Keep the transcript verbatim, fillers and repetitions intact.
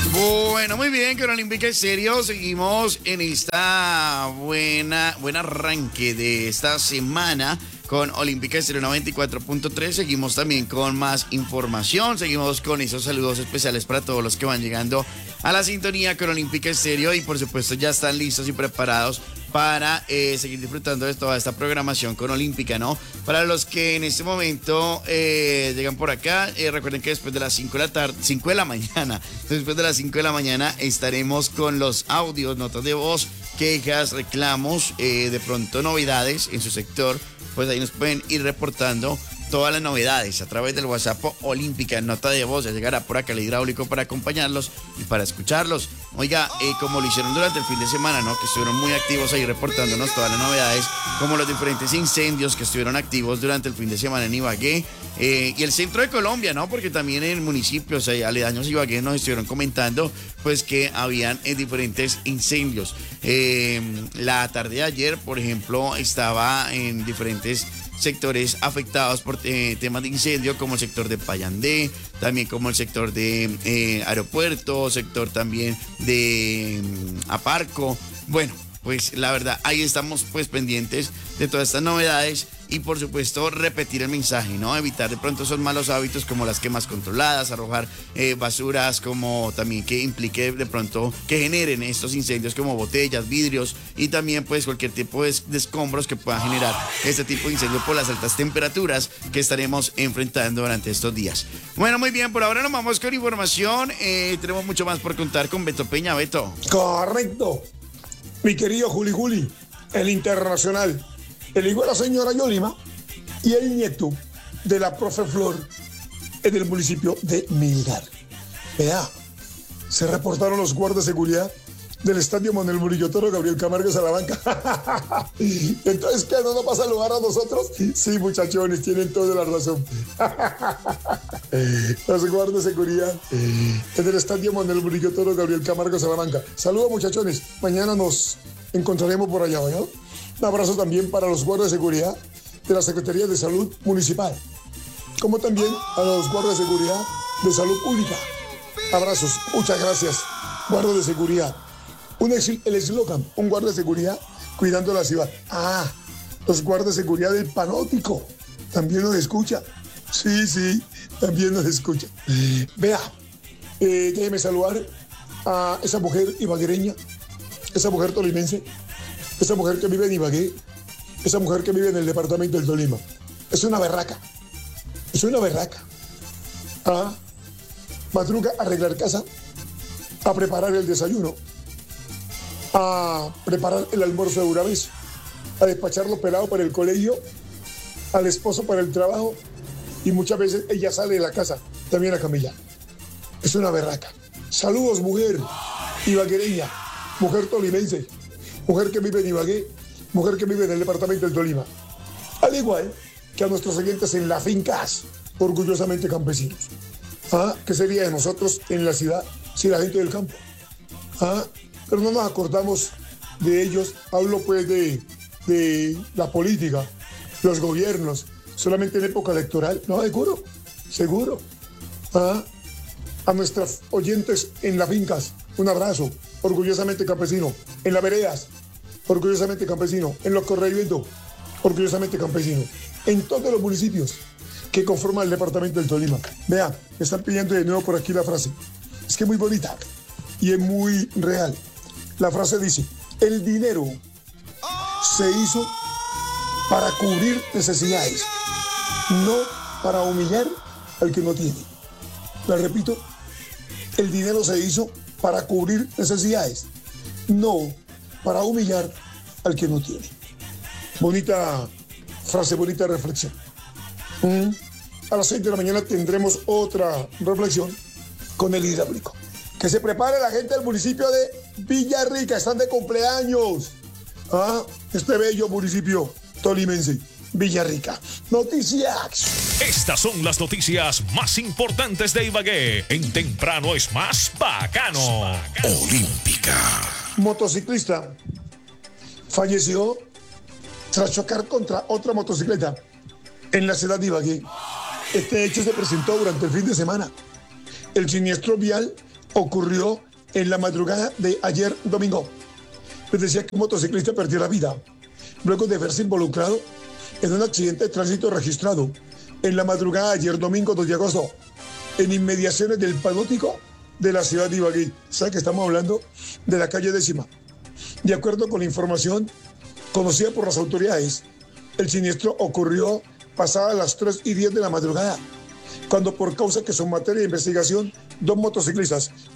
Bueno, muy bien, con Olímpica Estéreo seguimos en esta buena, buen arranque de esta semana con Olímpica Estéreo noventa y cuatro punto tres. Seguimos también con más información, seguimos con esos saludos especiales para todos los que van llegando a la sintonía con Olímpica Estéreo y por supuesto ya están listos y preparados para eh, seguir disfrutando de toda esta programación con Olímpica, ¿no? Para los que en este momento eh, llegan por acá, eh, recuerden que después de las cinco de la tarde, cinco de la mañana, después de las cinco de la mañana estaremos con los audios, notas de voz, quejas, reclamos, eh, de pronto novedades en su sector, pues ahí nos pueden ir reportando todas las novedades a través del WhatsApp Olímpica, nota de voz, ya llegará por acá el hidráulico para acompañarlos y para escucharlos. Oiga, eh, como lo hicieron durante el fin de semana, ¿no? Que estuvieron muy activos ahí reportándonos todas las novedades, como los diferentes incendios que estuvieron activos durante el fin de semana en Ibagué eh, y el centro de Colombia, ¿no? Porque también en municipios eh, aledaños a Ibagué nos estuvieron comentando, pues, que habían eh, diferentes incendios. Eh, la tarde de ayer, por ejemplo, estaba en diferentes sectores afectados por eh, temas de incendio, como el sector de Payandé, también como el sector de eh, aeropuerto, sector también de mm, Aparco. Bueno, pues la verdad, ahí estamos pues pendientes de todas estas novedades y por supuesto repetir el mensaje, ¿no? Evitar de pronto esos malos hábitos como las quemas controladas, arrojar eh, basuras, como también que implique de pronto que generen estos incendios como botellas, vidrios y también pues cualquier tipo de, de escombros que pueda generar este tipo de incendio por las altas temperaturas que estaremos enfrentando durante estos días. Bueno, muy bien, por ahora nos vamos con información, eh, tenemos mucho más por contar con Beto Peña. Beto. Correcto. Mi querido Juli Juli, el internacional, el hijo de la señora Yolima y el nieto de la profe Flor en el municipio de Melgar. Vea, se reportaron los guardas de seguridad del estadio Manuel Murillo Toro, Gabriel Camargo Salamanca. Entonces, ¿qué? ¿No nos va a saludar a nosotros? Sí, muchachones, tienen toda la razón. Los guardas de seguridad en el estadio Manuel Murillo Toro, Gabriel Camargo Salamanca. Saludos, muchachones. Mañana nos encontraremos por allá, ¿no? Un abrazo también para los guardas de seguridad de la Secretaría de Salud Municipal, como también a los guardas de seguridad de Salud Pública. Abrazos, muchas gracias, guardas de seguridad. Un ex, el eslogan, un guardia de seguridad cuidando la ciudad. Ah, los guardas de seguridad del Panóptico también nos escucha. Sí, sí, también nos escucha. Vea, eh, déjeme saludar a esa mujer ibaguereña, esa mujer tolimense, esa mujer que vive en Ibagué, esa mujer que vive en el departamento del Tolima. Es una berraca, es una berraca. Ah, madruga a arreglar casa, a preparar el desayuno, a preparar el almuerzo de una vez, a despacharlo pelado para el colegio, al esposo para el trabajo y muchas veces ella sale de la casa también a camellar. Es una berraca. Saludos, mujer ibaguereña, mujer tolimense, mujer que vive en Ibagué, mujer que vive en el departamento del Tolima. Al igual que a nuestros oyentes en las fincas, orgullosamente campesinos. ¿Ah? ¿Qué sería de nosotros en la ciudad si la gente del campo? ¿Ah? Pero no nos acordamos de ellos. Hablo pues de, de la política, los gobiernos, solamente en época electoral. No, seguro, seguro. ¿Ah? A nuestros oyentes en las fincas, un abrazo, orgullosamente campesino. En las veredas, orgullosamente campesino. En los corregimientos, orgullosamente campesino. En todos los municipios que conforman el departamento del Tolima. Vean, me están pidiendo de nuevo por aquí la frase. Es que es muy bonita y es muy real. La frase dice, el dinero se hizo para cubrir necesidades, no para humillar al que no tiene. La repito, el dinero se hizo para cubrir necesidades, no para humillar al que no tiene. Bonita frase, bonita reflexión. Mm. A las seis de la mañana tendremos otra reflexión con el hidráulico. Que se prepare la gente del municipio de Villarrica, están de cumpleaños. ¿Ah? Este bello municipio tolimense, Villarrica. Noticias. Estas son las noticias más importantes de Ibagué. En Temprano es más bacano. Olímpica. Motociclista falleció tras chocar contra otra motocicleta en la ciudad de Ibagué. Este hecho se presentó durante el fin de semana. El siniestro vial ocurrió en la madrugada de ayer domingo. Les decía que un motociclista perdió la vida luego de verse involucrado en un accidente de tránsito registrado en la madrugada de ayer domingo dos de agosto en inmediaciones del Panóptico de la ciudad de Ibagué. ¿Sabe que estamos hablando de la calle décima? De acuerdo con la información conocida por las autoridades, el siniestro ocurrió pasadas las tres y diez de la madrugada, cuando por causa que son materia de investigación, dos motociclistas,